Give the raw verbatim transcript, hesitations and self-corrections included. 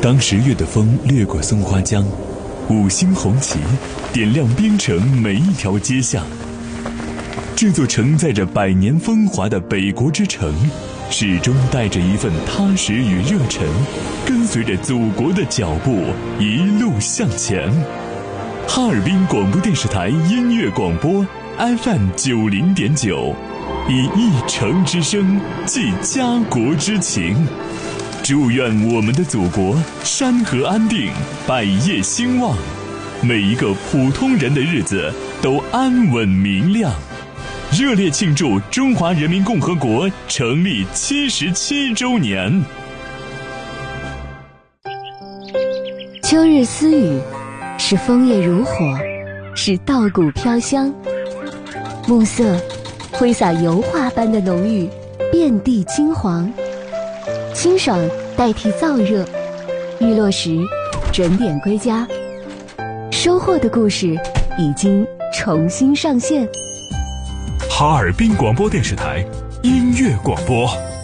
当十月的风掠过松花江，五星红旗点亮边城每一条街巷。这座承载着百年风华的北国之城，始终带着一份踏实与热忱，跟随着祖国的脚步一路向前。哈尔滨广播电视台音乐广播 F M 九零点九，以一城之声寄家国之情。祝愿我们的祖国山河安定，百业兴旺，每一个普通人的日子都安稳明亮。热烈庆祝中华人民共和国成立七十七周年。 秋日私语，是枫叶如火，是稻谷飘香。暮色挥洒油画般的浓郁，遍地金黄。清爽代替燥热，日落时准点归家。收获的故事已经重新上线。 哈尔滨广播电视台音乐广播。